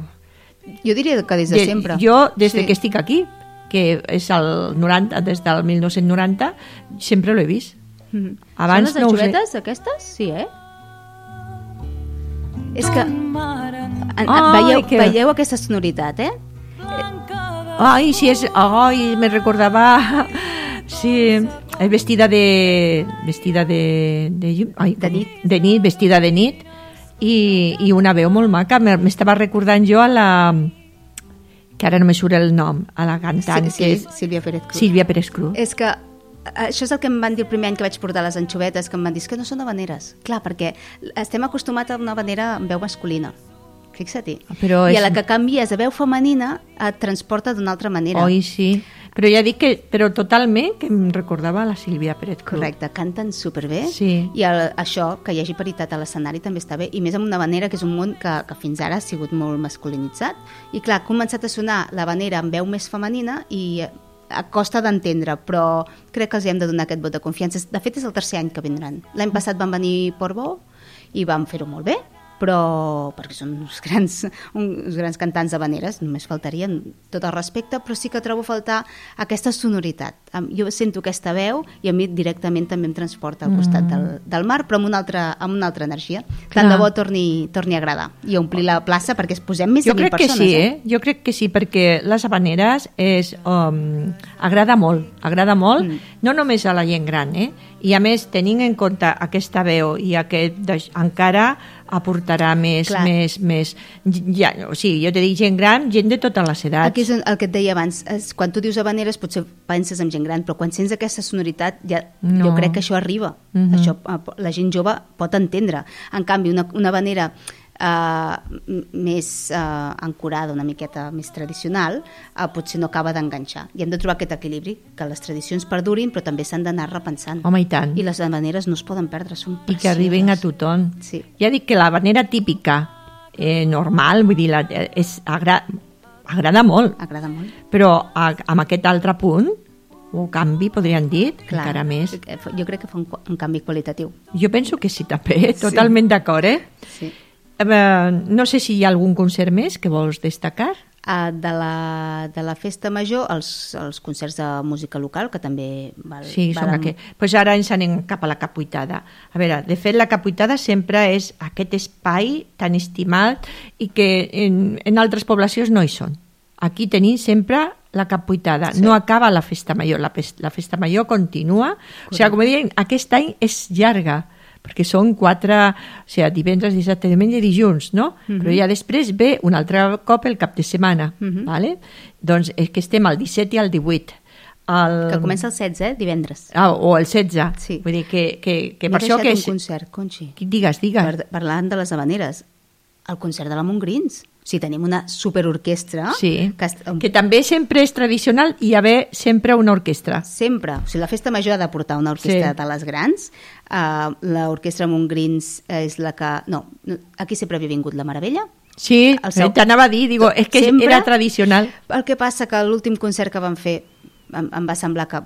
Jo diria que des de, de sempre. Jo, des sí. de que estic aquí, que és el noranta, des del mil nou-cents noranta, sempre l'he vist. Mm. Abans són les anxovetes, no aquestes? Sí, eh? És que... Ai, veieu, que... veieu aquesta sonoritat, eh? Ai, sí, és... Ai, me recordava... Sí, és vestida de... Vestida de... De, ai, de nit. De nit, vestida de nit. I, i una veu molt maca. M'estava recordant jo a la... Que ara no me surt el nom, a la cantant. Sí, sí, que és Sílvia Pérez Cruz. Sílvia Pérez Cruz. És que això és el que em van dir el primer any que vaig portar les anxovetes, que em van dir que no són habaneres. Clar, perquè estem acostumats a una habanera amb veu masculina, que fixa-t'hi. Però I és... a la que canvies a veu femenina et transporta d'una altra manera. Oi, sí. Però ja dic que, però totalment, que em recordava la Sílvia Pérez Cruz. Correcte, canten superbé. Sí. I el, això, que hi hagi paritat a l'escenari també està bé, i més amb una vanera que és un món que, que fins ara ha sigut molt masculinitzat. I clar, ha començat a sonar la vanera amb veu més femenina i a costa d'entendre, però crec que els hem de donar aquest vot de confiança. De fet, és el tercer any que vindran. L'any passat van venir Portbou i van fer-ho molt bé, però perquè són uns grans, uns grans cantants de habaneres, només faltarien tot el respecte, però sí que trobo a faltar aquesta sonoritat. Jo sento aquesta veu i a mi directament també em transporta al costat del, del mar, però amb una altra, amb una altra energia. Clar. Tant de bo torni, torni a agradar i omplir la plaça perquè es posem més jo de mil persones. Jo crec que sí, eh? Jo crec que sí, perquè les habaneres és, um, agrada molt, agrada molt, mm. no només a la gent gran, eh? I a més, tenint en compte aquesta veu i aquest, encara aportarà més, Clar. més, més... Ja, o sigui, jo te dic gent gran, gent de totes les edats. Aquí és el que et deia abans, és, quan tu dius habaneres potser penses en gent gran, però quan sents aquesta sonoritat ja, no. jo crec que això arriba. Uh-huh. Això la gent jove pot entendre. En canvi, una, una habanera Uh, més uh, ancorada, una miqueta més tradicional, uh, potser no acaba d'enganxar. I hem de trobar aquest equilibri, que les tradicions perdurin, però també s'han d'anar repensant. Home, i tant. I les habaneres no es poden perdre, són precioses. I que arribin a tothom. Sí. Ja dic que la habanera típica, eh, normal, vull dir, la, és, agra, agrada molt. Agrada molt. Però a, amb aquest altre punt, o canvi, podríem dir, Clar, encara més. Jo crec que fa un, un canvi qualitatiu. Jo penso que sí, també, totalment sí. d'acord, eh? Sí. Uh, no sé si hi ha algun concert més que vols destacar. Uh, de, la, de la festa major, els, els concerts de música local, que també val, sí, valen... que... pues ara ens anem cap a la Capuitada. A veure, de fet, la Capuitada sempre és aquest espai tan estimat i que en, en altres poblacions no hi són. Aquí tenim sempre la Capuitada. Sí. No acaba la festa major, la, la festa major continua. Correcte. O sigui, com diem, aquest any és llarga, perquè són quatre, o sigui, divendres, dissabte, diumenge i dilluns, no? Uh-huh. Però ja després ve un altre cop el cap de setmana, uh-huh. vale? Doncs és que estem al disset i al divuit. El... Que comença el setze, eh? Divendres. Ah, o el setze. Sí. Vull dir que, que, que M'he per això que és... és... un concert, Conxi. Digues, digues. Per, parlant de les habaneres, el concert de la Montgrins. O sigui, tenim una superorquestra. Sí, que, que també sempre és tradicional i hi ha sempre una orquestra. Sempre. O sigui, la festa major ha de portar una orquestra sí. de les grans. Uh, l'orquestra Montgrins és la que... No, aquí sempre havia vingut la Meravella. Sí, seu... t'anava a dir, digo, és que sempre, era tradicional. El que passa que l'últim concert que van fer em, em va semblar que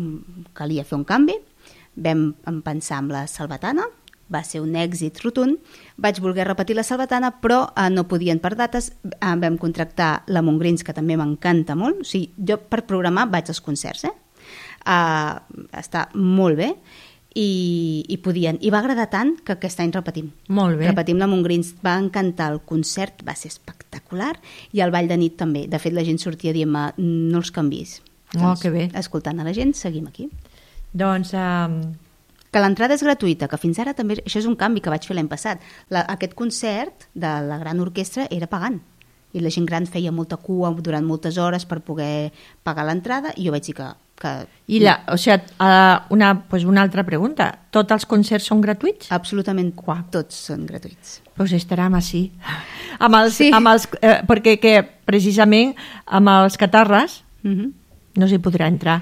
calia fer un canvi. Vam pensar amb la Salvatana, va ser un èxit rotund, vaig voler repetir la Salvatana, però eh, no podien per dates, eh, vam contractar la Montgrins, que també m'encanta molt, o sigui, jo per programar vaig als concerts, eh? Uh, està molt bé, i, i podien, i va agradar tant que aquest any repetim. Molt bé. Repetim la Montgrins, va encantar, el concert va ser espectacular, i el ball de nit també, de fet la gent sortia dient-me, no els canvis. Oh, doncs, que bé. Escoltant a la gent, seguim aquí. Doncs... Um... Que l'entrada és gratuïta, que fins ara també... Això és un canvi que vaig fer l'any passat. La, aquest concert de la gran orquestra era pagant. I la gent gran feia molta cua durant moltes hores per poder pagar l'entrada, i jo vaig dir que... que... I la, o sigui, una, pues una altra pregunta. Tots els concerts són gratuïts? Absolutament, Qua? tots són gratuïts. Doncs pues estarem així. Amb els, sí. amb els, eh, perquè que, precisament amb els catarres uh-huh. no s'hi podrà entrar.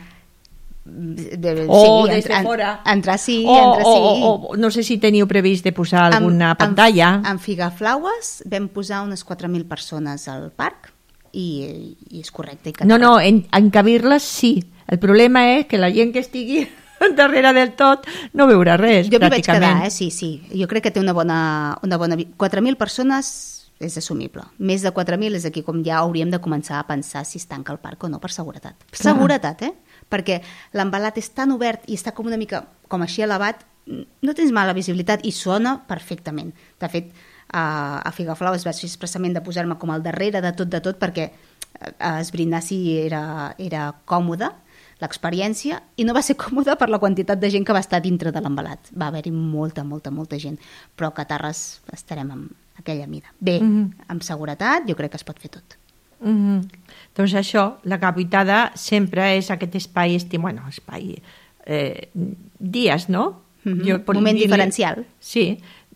De, o sí, des de entrar, fora entrar sí, o, entrar sí. O, o, o no sé si teniu previst de posar alguna en, pantalla. En, en Figaflaues vam posar unes quatre mil persones al parc i, i és correcte. I no, no, en, encabir-les sí. El problema és que la gent que estigui darrere del tot no veurà res, jo pràcticament. Jo m'hi vaig quedar, eh? sí, sí. Jo crec que té una bona... Una bona... quatre mil persones és assumible. Més de quatre mil és aquí com ja hauríem de començar a pensar si es tanca el parc o no per seguretat. Per seguretat, eh? Perquè l'embalat és tan obert i està com una mica com així elevat, no tens mala visibilitat i sona perfectament. De fet, a, a Figaflau es va fer expressament de posar-me com al darrere de tot de tot perquè esbrinar si era, era còmode l'experiència, i no va ser còmode per la quantitat de gent que va estar dintre de l'embalat. Va haver-hi molta, molta, molta gent, però a Catarres estarem amb aquella mida. Bé, mm-hmm. amb seguretat jo crec que es pot fer tot. Mm-hmm. Doncs això, la Capuitada sempre és aquest espai, estim, bueno, espai, eh, dies, no? Mm-hmm. Jo, moment diferencial. Sí,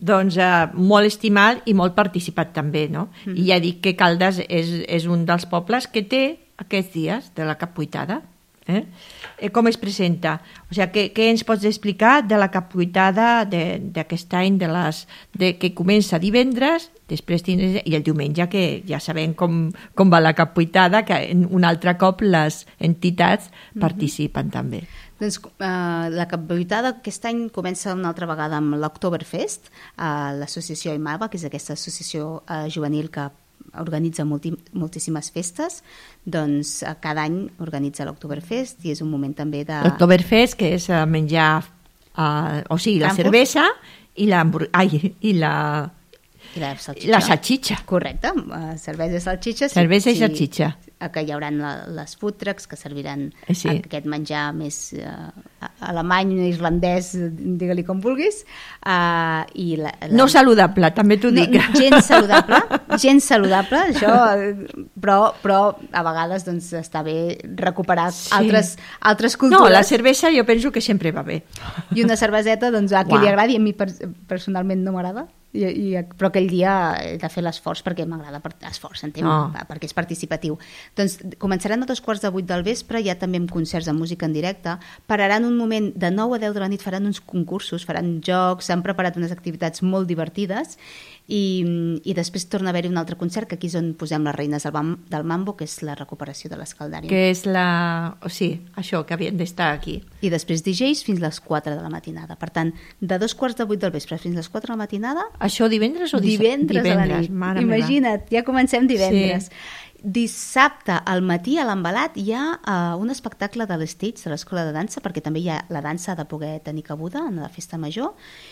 doncs eh, molt estimat i molt participat també, no? Mm. I ja dic que Caldes és, és un dels pobles que té aquests dies de la Capbuitada. Eh? Eh, com es presenta? O sigui, què, què ens pots explicar de la Capbuitada d'aquest any, de les, de, que comença divendres, després tindràs, i el diumenge, que ja sabem com, com va la Capbuitada, que un altre cop les entitats mm-hmm. participen també. Doncs eh, la Capbuitada aquest any comença una altra vegada amb l'Oktoberfest, eh, l'associació Imava, que és aquesta associació eh, juvenil que organitza multi, moltíssimes festes, doncs cada any organitza l'Oktoberfest i és un moment també de... L'Oktoberfest, que és menjar, uh, o sigui, la Campus. cervesa i la, ai, i la, I la salxitxa. la salxitxa. Correcte, uh, cervesa i salxitxa. Cervesa sí, i salxitxa. Sí, que hi haurà la, les food trucks que serviran sí. aquest menjar més uh, alemany, irlandès, digue-li com vulguis. Uh, i la, la... No saludable, també t'ho dic. No, gens saludable, gens saludable, això, però, però a vegades doncs, està bé recuperar sí. altres, altres cultures. No, la cervesa jo penso que sempre va bé. I una cerveseta, doncs, a qui Uau. li agradi, a mi per, personalment no m'agrada. I, i, però aquell dia he de fer l'esforç perquè m'agrada esforç, entenc, oh. perquè és participatiu. Doncs començaran a dos quarts de vuit del vespre, ja també amb concerts de música en directe, pararan un moment de nou a deu de la nit, faran uns concursos, faran jocs, s'han preparat unes activitats molt divertides i, i després torna a haver-hi un altre concert, que aquí és on posem les reines del, bam, del mambo, que és la recuperació de l'Escaldàrium. Que és la... O sigui, això, que havien d'estar aquí. I després D Js fins les quatre de la matinada. Per tant, de dos quarts de vuit del vespre fins les quatre de la matinada... Això divendres o dissabte? Divendres, divendres a la nit. Mare Imagina't, meva. ja comencem divendres. Sí. Dissabte al matí a l'Embalat hi ha uh, un espectacle de l'Stage, de l'Escola de Dansa, perquè també hi ha la dansa ha de poder tenir cabuda en la festa major.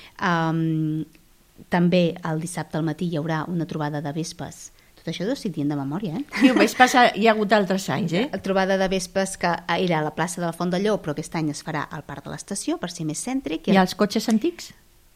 Um, també el dissabte al matí hi haurà una trobada de vespes. Tot això ho estic dient de memòria, eh? Sí, ho vaig passar, hi ha hagut altres anys, eh? La trobada de vespes que era a la plaça de la Font de Lleó, però aquest any es farà al Parc de l'Estació, per ser més cèntric. I els cotxes antics?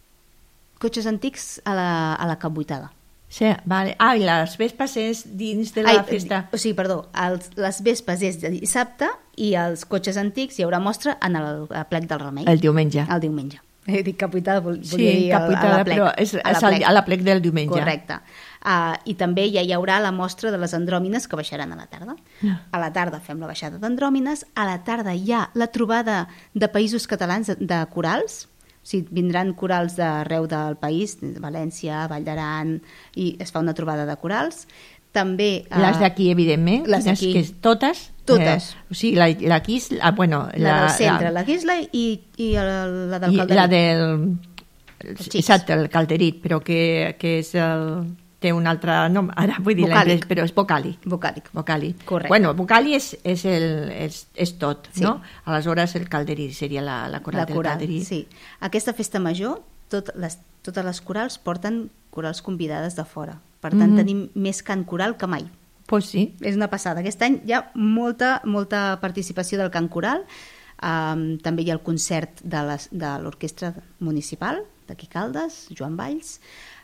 Cotxes antics a la, a la Capbuitada. Sí, vale. Ah, i les vespes és dins de la Ai, festa. O sigui, perdó, els, les vespes és de dissabte i els cotxes antics hi haurà mostra en el, el plec del Remei. El diumenge. El diumenge. He dit Capbuitada, vol, sí, volia dir Capbuitada, a la plec. però és, a, la és plec. a la plec del diumenge. Correcte. Uh, I també ja hi haurà la mostra de les andròmines que baixaran a la tarda. No. A la tarda fem la baixada d'andròmines, a la tarda hi ha la trobada de països catalans de, de corals, o sigui, vindran corals d'arreu del país, de València, Vall d'Aran, i es fa una trobada de corals. També... Uh, les d'aquí, evidentment. Les d'aquí. Que és totes. Totes. Eh, o sigui, la, la Quisla... Bueno, la, la del centre, la, la Quisla i, i el, la del i Calderit. la del... Exacte, el Calderit, però que, que és el... té un altre nom, ara vull dir l'anglès, però és vocàlic. Vocàlic. Vocàlic. Correcte. Bueno, vocàlic és, és, el, és, és tot, sí. no? Aleshores el Calderit seria la, la coral la del coral, Calderit. sí. Aquesta festa major, tot les, totes les corals porten corals convidades de fora. Per tant, mm-hmm. tenim més cant coral que mai. Pues sí. És una passada. Aquest any hi ha molta, molta participació del cant coral. Um, també hi ha el concert de l'orquestra municipal d'aquí Caldes, Joan Valls.